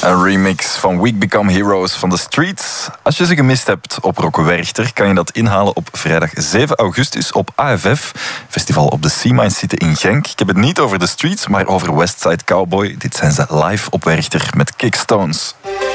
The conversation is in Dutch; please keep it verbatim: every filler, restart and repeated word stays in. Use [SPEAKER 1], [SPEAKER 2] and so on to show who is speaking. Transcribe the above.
[SPEAKER 1] Een remix van We Become Heroes van The Streets. Als je ze gemist hebt op Rock Werchter, kan je dat inhalen op vrijdag zeven augustus op A F F, festival op de Sea zitten in Genk. Ik heb het niet over The Streets, maar over Westside Cowboy. Dit zijn ze live op Werchter met Kickstones.